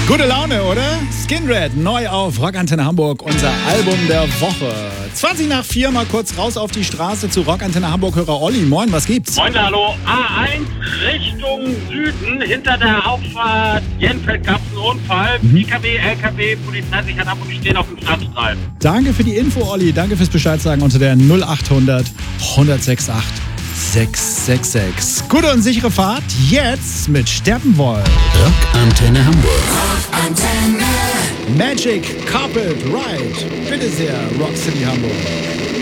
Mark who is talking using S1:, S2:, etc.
S1: Gute Laune, oder? Skinred, neu auf Rockantenne Hamburg, unser Album der Woche. 20 nach 4, mal kurz raus auf die Straße zu Rockantenne Hamburg-Hörer Olli. Moin, was gibt's?
S2: Moin, hallo. A1 Richtung Süden, hinter der Auffahrt Jenfeld gab es einen Unfall. PKW, LKW, Polizei sich hat ab und stehen auf dem Stadtstreifen.
S1: Danke für die Info, Olli. Danke fürs Bescheid sagen unter der 0800 168 666. Gute und sichere Fahrt jetzt mit Steppenwolf.
S3: Rockantenne Hamburg.
S1: Magic Carpet Ride. Bitte sehr, Rock City Hamburg.